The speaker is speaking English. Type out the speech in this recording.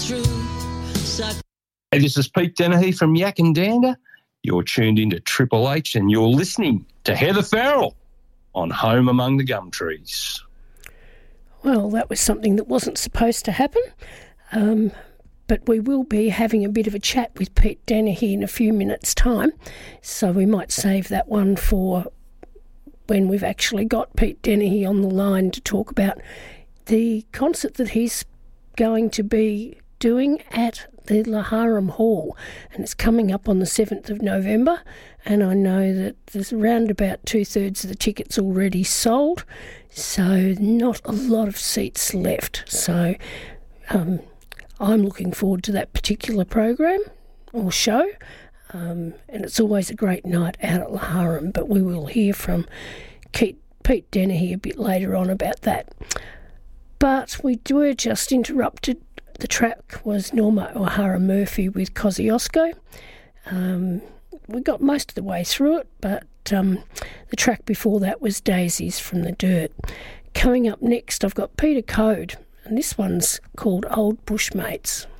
true. Hey, this is Pete Dennehy from Yak and Dander. You're tuned into Triple H and you're listening to Heather Farrell on Home Among the Gum Trees. Well, that was something that wasn't supposed to happen, but we will be having a bit of a chat with Pete Dennehy in a few minutes' time, so we might save that one for when we've actually got Pete Dennehy on the line to talk about the concert that he's going to be doing at the Laharam Hall, and it's coming up on the 7th of November, and I know that there's around about 2/3 of the tickets already sold, so not a lot of seats left. So I'm looking forward to that particular program or show, and it's always a great night out at Laharam, but we will hear from Pete Dennehy a bit later on about that. But we were just interrupted. The track was Norma O'Hara Murphy with Kosciuszko. We got most of the way through it, but the track before that was Daisies from the Dirt. Coming up next, I've got Peter Code, and this one's called Old Bushmates.